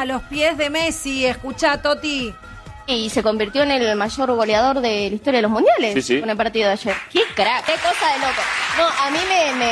los pies de Messi. Escuchá, Toti. Y se convirtió en el mayor goleador de la historia de los mundiales con el partido de ayer. ¡Qué crack! ¡Qué cosa de loco! No, a mí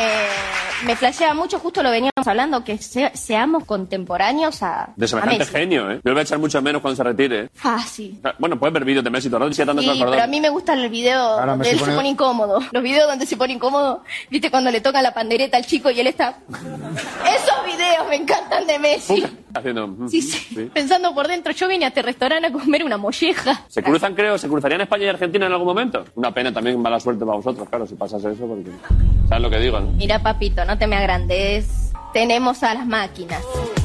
me flashea mucho, justo lo veníamos hablando, que seamos contemporáneos a de semejante Messi. genio, ¿eh? Yo lo voy a echar mucho menos cuando se retire. Fácil. Bueno, puedes ver vídeos de Messi todo el rato y Sí, pero a mí me gusta el video donde él se pone incómodo. Los videos donde se pone incómodo, ¿viste? Cuando le toca la pandereta al chico y él está... Esos videos me encantan de Messi. Haciendo... Sí. Pensando por dentro, yo vine a este restaurante a comer una molleja. Se cruzarían España y Argentina en algún momento. Una pena también, mala suerte para vosotros, claro, si pasase eso, porque... ¿Sabes lo que digo, no? Mira, papito, no te me agrandes. Tenemos a las máquinas.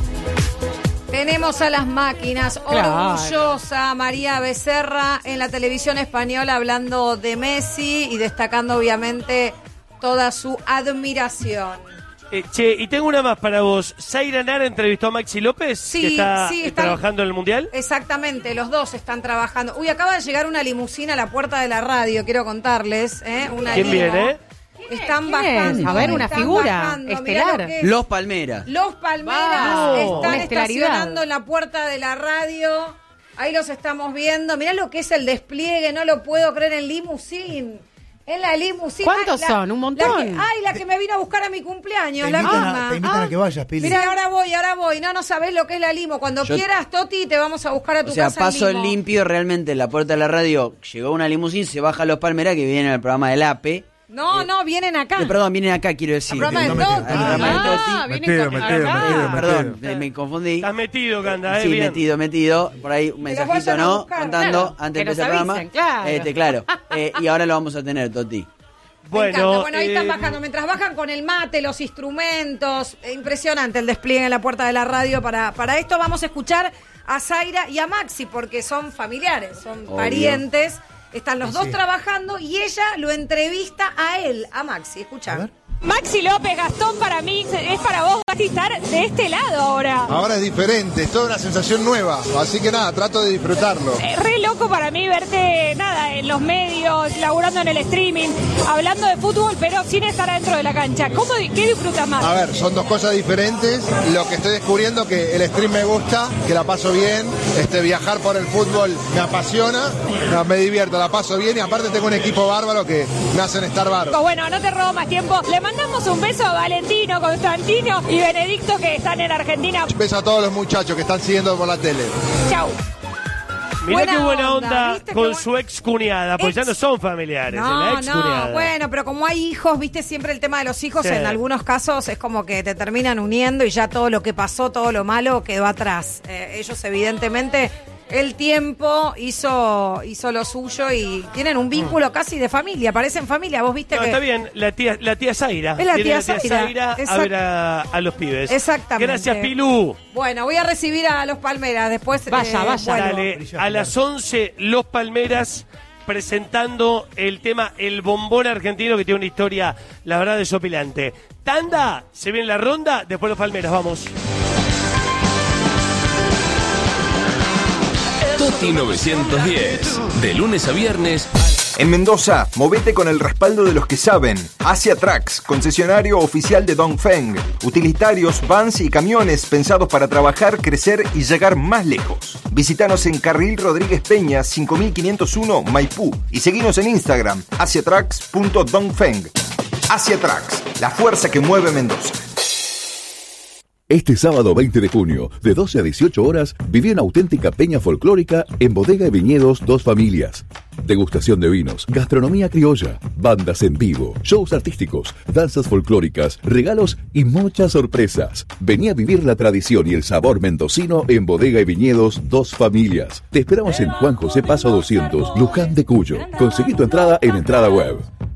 Tenemos a las máquinas. Claro. Orgullosa María Becerra en la televisión española hablando de Messi y destacando obviamente toda su admiración. Che, y tengo una más para vos. ¿Zaira Nara entrevistó a Maxi López, que está trabajando en el Mundial? Exactamente, los dos están trabajando. Uy, acaba de llegar una limusina a la puerta de la radio, quiero contarles. ¿Quién viene? Están bajando. A ver, una figura bajando. estelar. Los Palmeras. Los Palmeras están estacionando en la puerta de la radio. Ahí los estamos viendo. Mirá lo que es el despliegue, no lo puedo creer, en limusín. En la limusina. ¿Cuántos son? Un montón. La que me vino a buscar a mi cumpleaños, Te la invitan misma. te invitan a que vayas, Pili. Mira, ahora voy. No sabés lo que es la limo. Cuando quieras, Toti, te vamos a buscar a tu casa. O sea, paso en limo. limpio, realmente en la puerta de la radio llegó una limusina, se baja Los Palmeras, que vienen al programa del APE. No, vienen acá. Perdón, vienen acá, quiero decir. Al programa de Toti. Perdón, me confundí. Estás metido, Canda, Sí, bien. metido. Por ahí un mensajito, ¿no? Contando antes de empezar el programa. Claro. Y ahora lo vamos a tener, Toti. Bueno, ahí están bajando. Mientras bajan con el mate, los instrumentos. Impresionante el despliegue en la puerta de la radio. Para esto vamos a escuchar a Zaira y a Maxi, porque son familiares, son parientes. Están los dos trabajando y ella lo entrevista a él, a Maxi. Escuchá. Maxi López, Gastón, para mí es para vos, vas a estar de este lado ahora. Ahora es diferente, es toda una sensación nueva, así que nada, trato de disfrutarlo. Re loco para mí verte, en los medios, laburando en el streaming, hablando de fútbol, pero sin estar adentro de la cancha. ¿Qué disfrutas más? A ver, son dos cosas diferentes. Lo que estoy descubriendo que el stream me gusta, que la paso bien, viajar por el fútbol me apasiona, me divierto, la paso bien y aparte tengo un equipo bárbaro que me hacen estar bárbaro. Bueno, no te robo más tiempo. Le mandamos un beso a Valentino, Constantino y Benedicto, que están en Argentina. Un beso a todos los muchachos que están siguiendo por la tele. Chau. Mirá qué buena onda con su ex cuñada, pues ya no son familiares, la ex cuñada. Bueno, pero como hay hijos, viste, siempre el tema de los hijos, en algunos casos es como que te terminan uniendo y ya todo lo que pasó, todo lo malo quedó atrás. Ellos evidentemente... El tiempo hizo lo suyo y tienen un vínculo casi de familia, parecen familia, vos viste que... Está bien, la tía Zaira. Es la tía Zaira. A ver a los pibes. Exactamente. Gracias, Pilú. Bueno, voy a recibir a los Palmeras, después... Vaya. Dale, a las 11, los Palmeras presentando el tema El Bombón Argentino, que tiene una historia, la verdad, desopilante. Tanda, se viene la ronda, después los Palmeras, vamos. Toti 910, de lunes a viernes. En Mendoza, movete con el respaldo de los que saben. Asia Trucks, concesionario oficial de Dongfeng. Utilitarios, vans y camiones pensados para trabajar, crecer y llegar más lejos. Visítanos en Carril Rodríguez Peña, 5501 Maipú. Y seguinos en Instagram, asiatrucks.dongfeng. Asia Trucks, la fuerza que mueve Mendoza. Este sábado 20 de junio, de 12 a 18 horas, viví una auténtica peña folclórica en Bodega y Viñedos Dos Familias. Degustación de vinos, gastronomía criolla, bandas en vivo, shows artísticos, danzas folclóricas, regalos y muchas sorpresas. Vení a vivir la tradición y el sabor mendocino en Bodega y Viñedos Dos Familias. Te esperamos en Juan José Paso 200, Luján de Cuyo. Conseguí tu entrada en Entrada Web.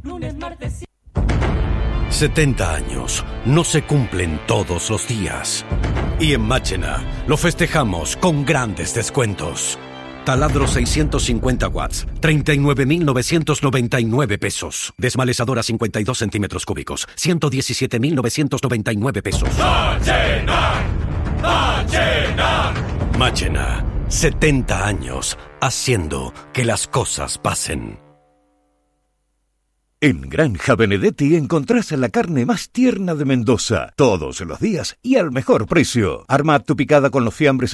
70 años no se cumplen todos los días. Y en Máchena lo festejamos con grandes descuentos. Taladro 650 watts, 39.999 pesos. Desmalezadora 52 centímetros cúbicos, 117.999 pesos. ¡Máchena! ¡Máchena! Máchena, 70 años haciendo que las cosas pasen. En Granja Benedetti encontrás la carne más tierna de Mendoza, todos los días y al mejor precio. Arma tu picada con los fiambres